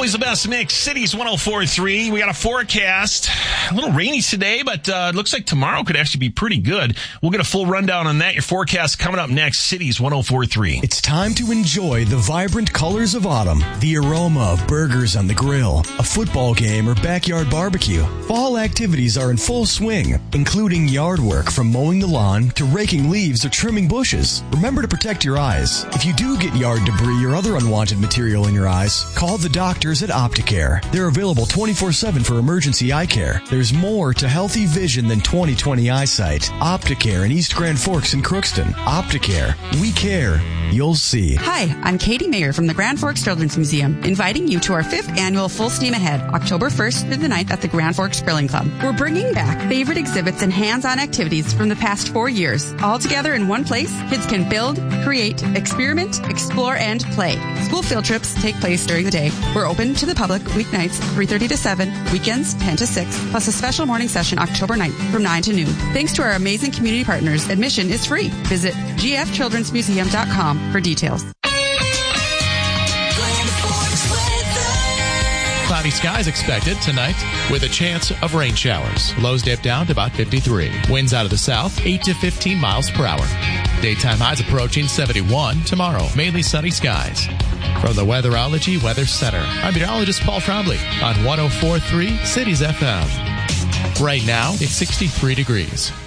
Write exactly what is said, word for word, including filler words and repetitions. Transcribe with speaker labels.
Speaker 1: Always the best mix. Cities one oh four point three. We got a forecast. A little rainy today, but uh, it looks like tomorrow could actually be pretty good. We'll get a full rundown on that. Your forecast coming up next. Cities one oh four point three.
Speaker 2: It's time to enjoy the vibrant colors of autumn, the aroma of burgers on the grill, a football game, or backyard barbecue. Fall activities are in full swing, including yard work from mowing the lawn to raking leaves or trimming bushes. Remember to protect your eyes. If you do get yard debris or other unwanted material in your eyes, call the doctors at Opticare. They're available twenty-four seven for emergency eye care. There's more to healthy vision than twenty twenty eyesight. Opticare in East Grand Forks and Crookston. Opticare. We care. You'll see.
Speaker 3: Hi, I'm Katie Mayer from the Grand Forks Children's Museum, inviting you to our fifth annual Full Steam Ahead, October first through the ninth at the Grand Forks Grilling Club. We're bringing back favorite exhibits and hands-on activities from the past four years. All together in one place, kids can build, create, experiment, explore, and play. School field trips take place during the day. We're open to the public weeknights, three thirty to seven, weekends, ten to six, plus a special morning session October ninth from nine to noon. Thanks to our amazing community partners, admission is free. Visit g f children's museum dot com for details.
Speaker 4: Cloudy skies expected tonight with a chance of rain showers. Lows dip down to about fifty-three. Winds out of the south, eight to fifteen miles per hour. Daytime highs approaching seventy-one tomorrow. Mainly sunny skies. From the Weatherology Weather Center, I'm meteorologist Paul Trombley on one oh four point three Cities F M. Right now, it's sixty-three degrees.